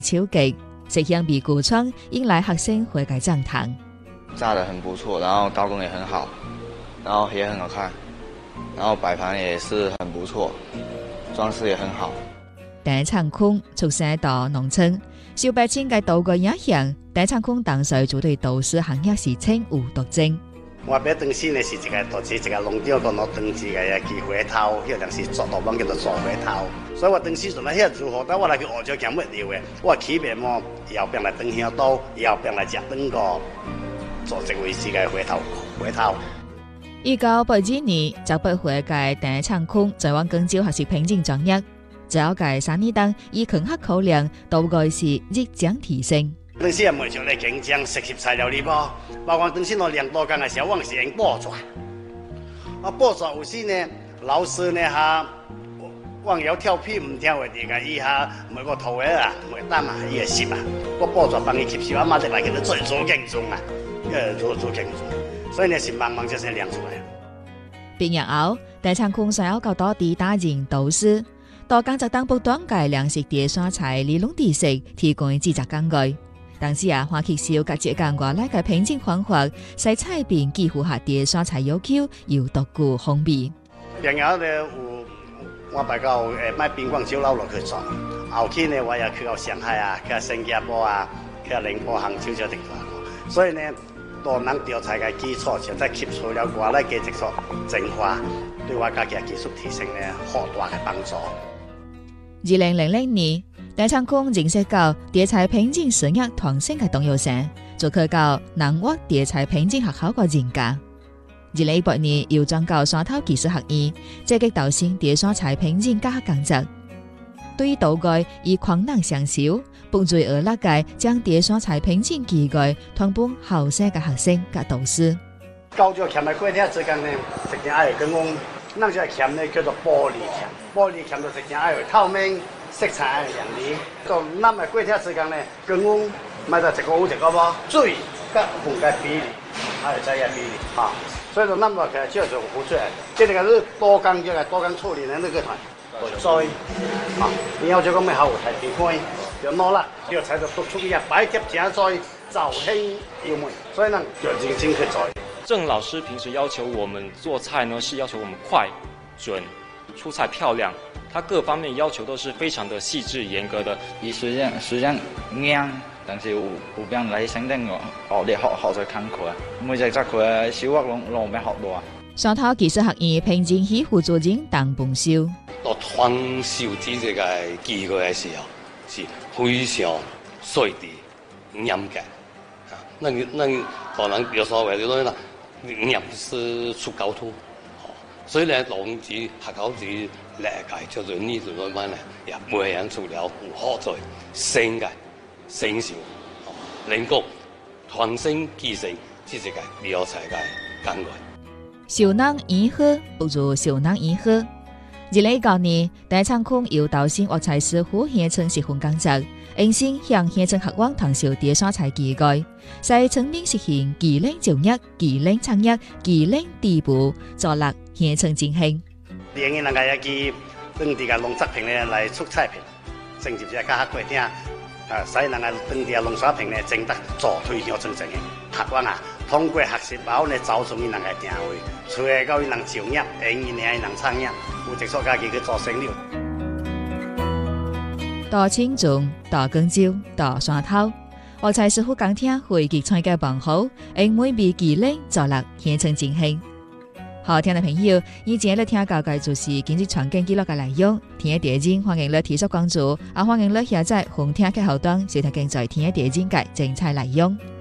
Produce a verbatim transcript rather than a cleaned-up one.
超級食香味古川，引來學生回饋讚嘆。 炸得很不錯，然後刀工也很好，然後也很好看，然後擺盤也是很不錯，裝飾也很好。 第場空出生到農村，小白青嘅道具影響，第場空當時做對導師行業是清有獨精。 我俾當時呢是一個導師，一個農場個攞當時嘅機回頭，迄個是做老闆叫做做回頭。所以我當時做咧，迄個如何？但我來去學咗講乜料嘅，我起碼麼後邊來當香刀，後邊來食當個。做一位是個回頭回頭。 一九八二年，就北回嘅第一場空在往廣州學習品質專業，早屆三年當以科學考量，大概是日漸提升。 當時也唔像咧競爭實習材料哩噃，包括當時我量多工嘅時候，我是用報紙，啊報紙有時呢，老師呢嚇，我要跳皮唔跳嘅啲嘅，伊下每個圖嘅啊，每單啊，伊個攝啊，我報紙幫伊吸收，啊馬上來叫佢做做競爭啊。做做競爭，所以呢是慢慢就是亮出來。 畢業後，第場空想要較多啲打人導師，多講就當不斷嘅糧食碟刷菜理論知識，提供製作工具。當時啊，花旗小甲接講過來嘅品質方法，使菜品幾乎合碟刷菜要求，又獨具風味。 畢業呢有我擺到誒賣賓館酒樓落去做，後期呢我也去到上海啊，去新加坡啊，去寧波、杭州這地方，所以呢。多人調查嘅基礎，現在吸收了我咧嘅技術進化，對我家嘅技術提升咧好大嘅幫助。 二零零零年，第場空認識到碟菜品質事業創新嘅董有成，做佢到南沃碟菜品質學校嘅人家。二零一八年又轉到山頭技術學院，積極導師碟刷菜品質教學工作。對於道具以困難上少，不最而辣嘅將碟刷菜品質機具同幫後生嘅學生及導師。 教咗鉗嘅過程之間呢，食件愛跟我，那隻鉗呢叫做玻璃鉗，玻璃鉗就食件愛透明，色彩愛亮麗。到那麼過程之間呢，跟我買到一個有一個噃水跟風嘅比例，還有這樣比例啊，所以說那麼嘅叫做好出來。這個是多工叫個多工處理的那個團。再啊，然後就咁嘅後台地開，就攞啦，呢個菜就督促一擺碟正在就興要門，所以呢就認真去做。 鄭老師平時要求我們做菜呢，是要求我們快、準、出菜漂亮，他各方面要求都是非常的細緻嚴格的。 伊雖然雖然硬，但是有有邊來承認我學你學學在辛苦啊，每隻隻佢小學攏攏咩學到啊。 上頭技術學院聘請起負責人當幫手。 到傳授這個機具嘅時候，是非常細緻、嚴格。啊，那那可能有所謂的呢，嚴是出高徒。所以呢，老子學校子理解叫做呢種咁樣呢，也培養出了有好在新嘅新潮，能夠傳承繼承這個料菜嘅工具。 小人醫好，不如小人醫好。二零一九年，第場空由導師學菜師傅獻稱結婚工作，應先向獻稱學網堂小碟刷菜機具，使村民實現技能就業、技能創業、技能地步，助力獻稱振興。 連人家一支當地嘅農作品咧來出菜品，甚至係加過聽，啊，使人家當地嘅農作品咧正得助推向正正嘅學網啊。通過學習後呢，找出伊人嘅定位，除咗教伊人就業，因伊呢伊人創業，有直屬家己去做生意。 到青中，到廣州，到山頭，學菜師傅講聽會結創嘅幫好，因每筆技能助力獻稱振興。好聽嘅朋友，以前咧聽到嘅就是經濟傳景記錄嘅內容，聽一點鐘歡迎你提出關注，啊歡迎你下載紅聽嘅後端，收聽更在聽一點鐘嘅精彩內容。